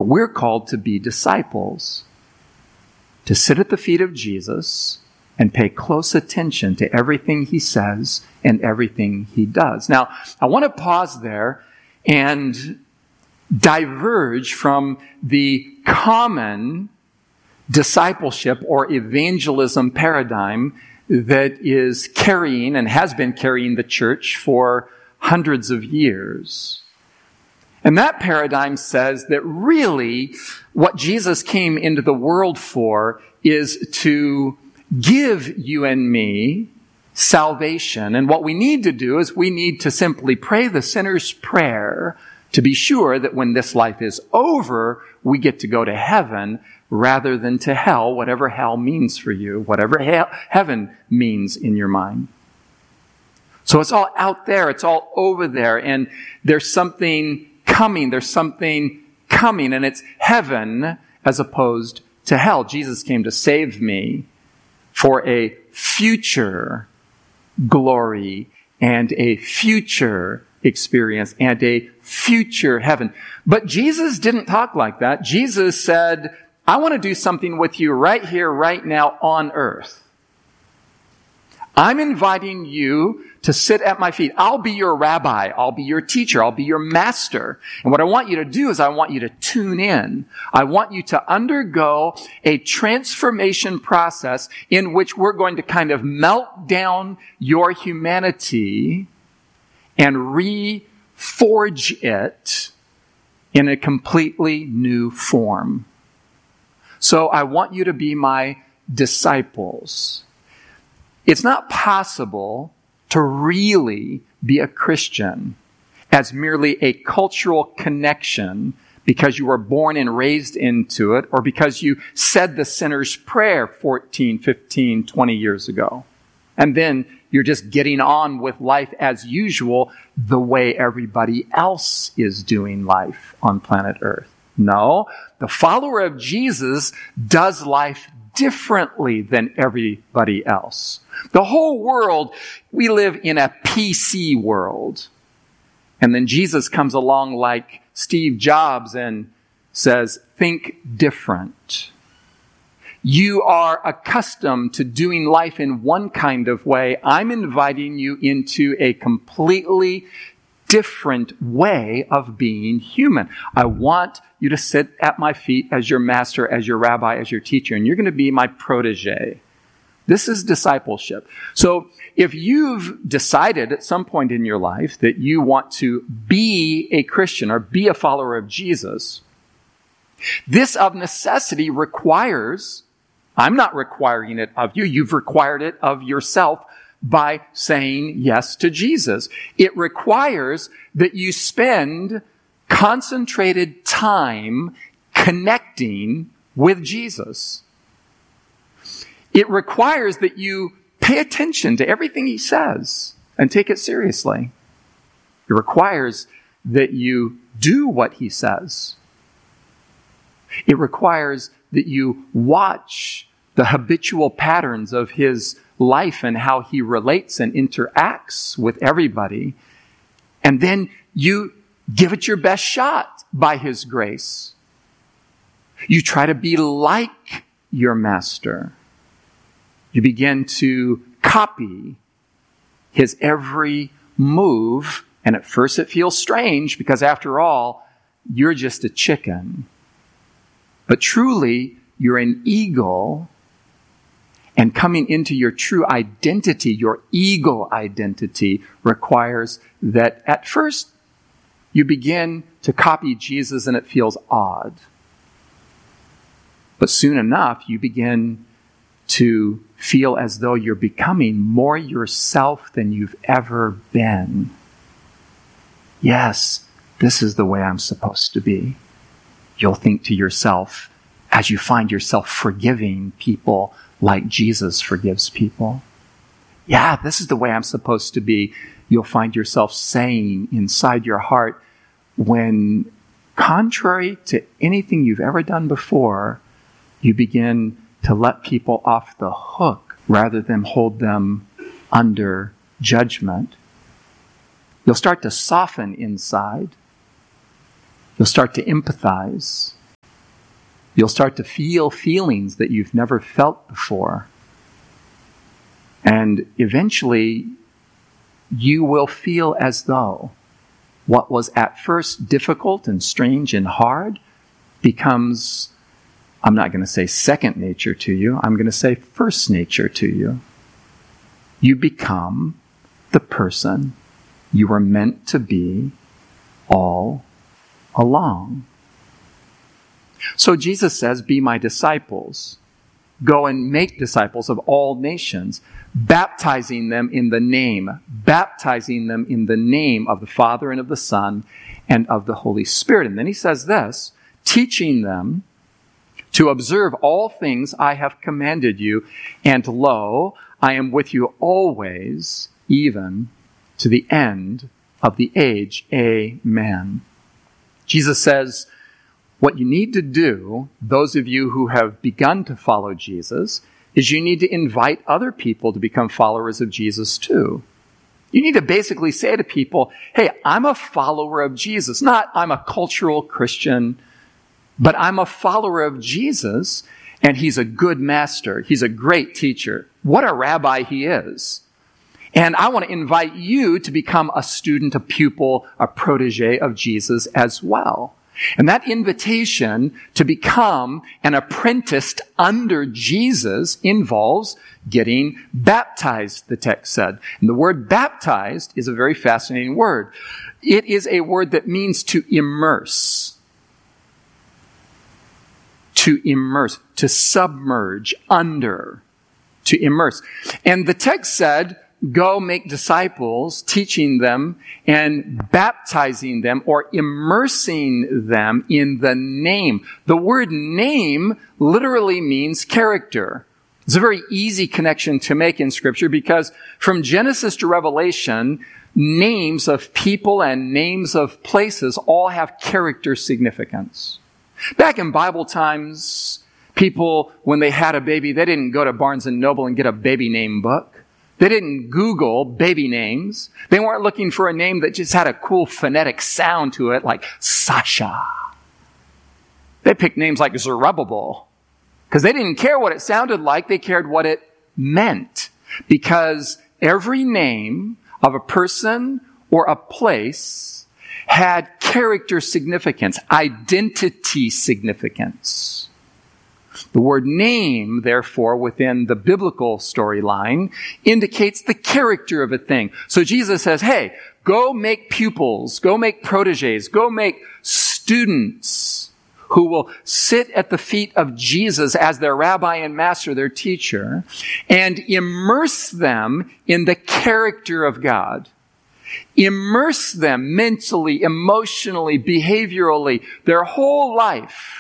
We're called to be disciples, to sit at the feet of Jesus and pay close attention to everything he says and everything he does. Now, I want to pause there and diverge from the common discipleship or evangelism paradigm that is carrying and has been carrying the church for hundreds of years. And that paradigm says that really what Jesus came into the world for is to give you and me salvation. And what we need to do is we need to simply pray the sinner's prayer to be sure that when this life is over, we get to go to heaven rather than to hell, whatever hell means for you, whatever heaven means in your mind. So it's all out there, it's all over there, and there's something coming, and it's heaven as opposed to hell. Jesus came to save me for a future glory and a future experience and a future heaven. But Jesus didn't talk like that. Jesus said, I want to do something with you right here, right now on earth. I'm inviting you to sit at my feet. I'll be your rabbi. I'll be your teacher. I'll be your master. And what I want you to do is I want you to tune in. I want you to undergo a transformation process in which we're going to kind of melt down your humanity and reforge it in a completely new form. So I want you to be my disciples. It's not possible to really be a Christian as merely a cultural connection because you were born and raised into it or because you said the sinner's prayer 14, 15, 20 years ago. And then you're just getting on with life as usual the way everybody else is doing life on planet Earth. No, the follower of Jesus does life differently than everybody else. The whole world, we live in a PC world. And then Jesus comes along like Steve Jobs and says, think different. You are accustomed to doing life in one kind of way. I'm inviting you into a completely different way of being human. I want you to sit at my feet as your master, as your rabbi, as your teacher, and you're going to be my protege. This is discipleship. So if you've decided at some point in your life that you want to be a Christian or be a follower of Jesus, this of necessity requires, I'm not requiring it of you, you've required it of yourself by saying yes to Jesus. It requires that you spend concentrated time connecting with Jesus. It requires that you pay attention to everything he says and take it seriously. It requires that you do what he says. It requires that you watch the habitual patterns of his life and how he relates and interacts with everybody. And then you give it your best shot by his grace. You try to be like your master. You begin to copy his every move. And at first it feels strange because after all, you're just a chicken. But truly, you're an eagle. And coming into your true identity, your eagle identity, requires that at first you begin to copy Jesus and it feels odd. But soon enough, you begin to feel as though you're becoming more yourself than you've ever been. Yes, this is the way I'm supposed to be. You'll think to yourself as you find yourself forgiving people like Jesus forgives people. Yeah, this is the way I'm supposed to be. You'll find yourself saying inside your heart when, contrary to anything you've ever done before, you begin to let people off the hook rather than hold them under judgment. You'll start to soften inside. You'll start to empathize. You'll start to feel feelings that you've never felt before. And eventually, you will feel as though what was at first difficult and strange and hard becomes, I'm not going to say second nature to you, I'm going to say first nature to you. You become the person you were meant to be all along. So Jesus says, be my disciples. Go and make disciples of all nations, baptizing them in the name of the Father and of the Son and of the Holy Spirit. And then he says this, teaching them to observe all things I have commanded you, and lo, I am with you always, even to the end of the age. Amen. Jesus says, what you need to do, those of you who have begun to follow Jesus, is you need to invite other people to become followers of Jesus too. You need to basically say to people, hey, I'm a follower of Jesus. Not I'm a cultural Christian, but I'm a follower of Jesus, and he's a good master. He's a great teacher. What a rabbi he is. And I want to invite you to become a student, a pupil, a protege of Jesus as well. And that invitation to become an apprentice under Jesus involves getting baptized, the text said. And the word baptized is a very fascinating word. It is a word that means to immerse. To immerse, to submerge, under, to immerse. And the text said, go make disciples, teaching them and baptizing them or immersing them in the name. The word name literally means character. It's a very easy connection to make in Scripture because from Genesis to Revelation, names of people and names of places all have character significance. Back in Bible times, people, when they had a baby, they didn't go to Barnes & Noble and get a baby name book. They didn't Google baby names. They weren't looking for a name that just had a cool phonetic sound to it, like Sasha. They picked names like Zerubbabel because they didn't care what it sounded like. They cared what it meant, because every name of a person or a place had character significance, identity significance. The word name, therefore, within the biblical storyline, indicates the character of a thing. So Jesus says, hey, go make pupils, go make proteges, go make students who will sit at the feet of Jesus as their rabbi and master, their teacher, and immerse them in the character of God. Immerse them mentally, emotionally, behaviorally, their whole life.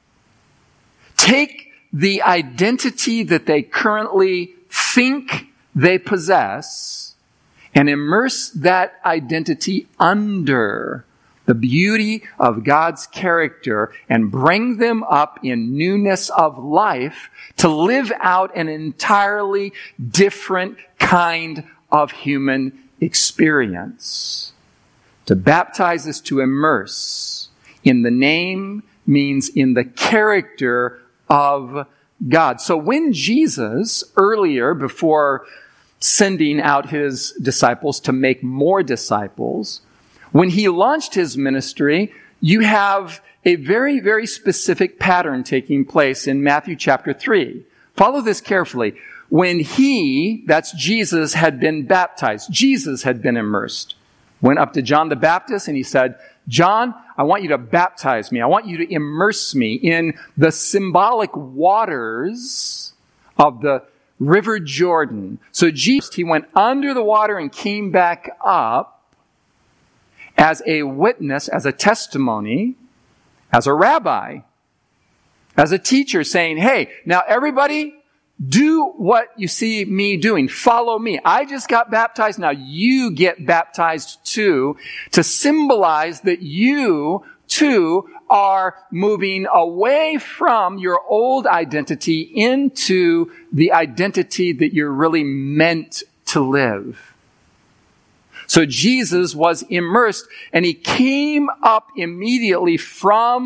Take the identity that they currently think they possess and immerse that identity under the beauty of God's character and bring them up in newness of life to live out an entirely different kind of human experience. To baptize is to immerse. In the name means in the character of God. So when Jesus, earlier, before sending out his disciples to make more disciples, when he launched his ministry, you have a very, very specific pattern taking place in Matthew chapter 3. Follow this carefully. When he, that's Jesus, had been baptized, Jesus had been immersed, went up to John the Baptist and he said, John, I want you to baptize me. I want you to immerse me in the symbolic waters of the River Jordan. So Jesus, he went under the water and came back up as a witness, as a testimony, as a rabbi, as a teacher saying, hey, now everybody, do what you see me doing. Follow me. I just got baptized. Now you get baptized too, to symbolize that you too are moving away from your old identity into the identity that you're really meant to live. So Jesus was immersed and he came up immediately from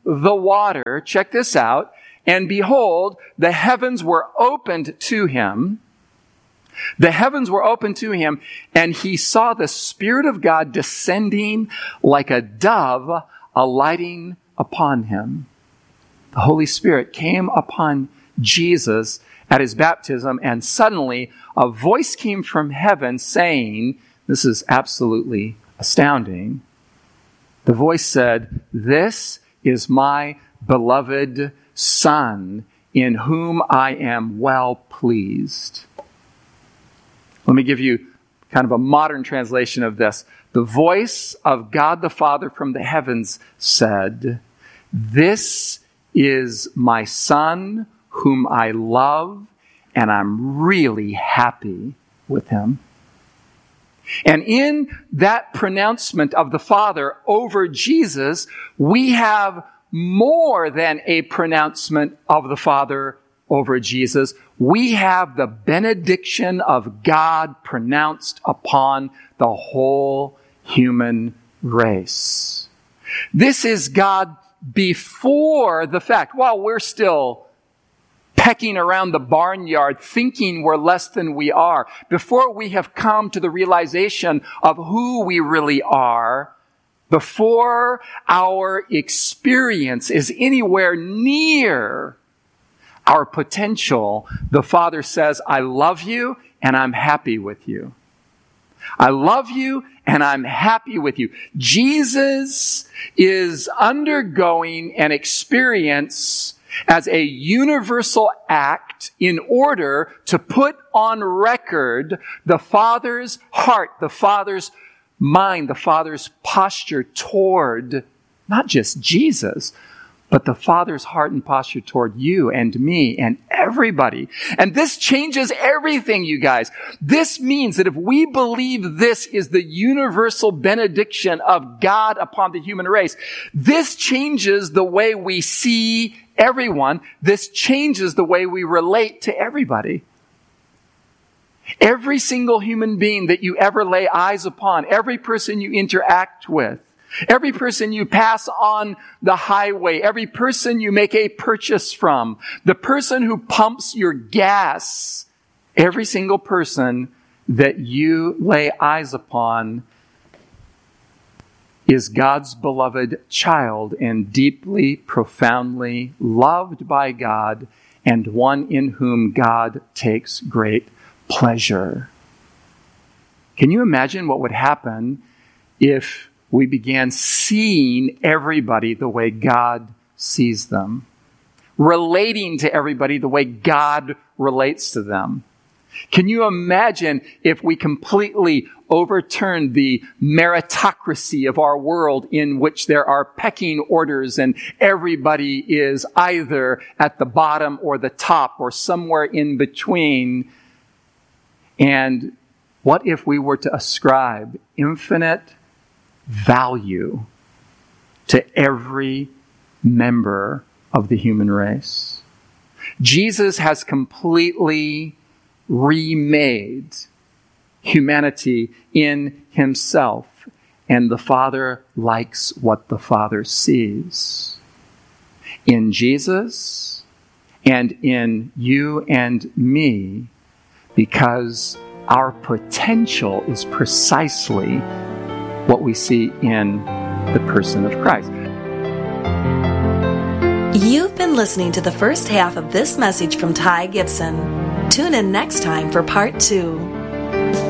the water, check this out, and behold, the heavens were opened to him. The heavens were opened to him, and he saw the Spirit of God descending like a dove, alighting upon him. The Holy Spirit came upon Jesus at his baptism, and suddenly a voice came from heaven saying, this is absolutely astounding. The voice said, "This is my beloved Son, in whom I am well pleased." Let me give you kind of a modern translation of this. The voice of God the Father from the heavens said, "This is my Son, whom I love, and I'm really happy with him." And in that pronouncement of the Father over Jesus, we have more than a pronouncement of the Father over Jesus. We have the benediction of God pronounced upon the whole human race. This is God before the fact. While we're still pecking around the barnyard, thinking we're less than we are, before we have come to the realization of who we really are, before our experience is anywhere near our potential, the Father says, "I love you and I'm happy with you. I love you and I'm happy with you." Jesus is undergoing an experience as a universal act in order to put on record the Father's heart, the Father's mind, the Father's posture toward not just Jesus, but the Father's heart and posture toward you and me and everybody. And this changes everything, you guys. This means that if we believe this is the universal benediction of God upon the human race, this changes the way we see everyone. This changes the way we relate to everybody. Every single human being that you ever lay eyes upon, every person you interact with, every person you pass on the highway, every person you make a purchase from, the person who pumps your gas, every single person that you lay eyes upon is God's beloved child and deeply, profoundly loved by God and one in whom God takes great pleasure. Can you imagine what would happen if we began seeing everybody the way God sees them, relating to everybody the way God relates to them? Can you imagine if we completely overturned the meritocracy of our world in which there are pecking orders and everybody is either at the bottom or the top or somewhere in between? And what if we were to ascribe infinite value to every member of the human race? Jesus has completely remade humanity in himself, and the Father likes what the Father sees. In Jesus and in you and me, because our potential is precisely what we see in the person of Christ. You've been listening to the first half of this message from Ty Gibson. Tune in next time for part 2.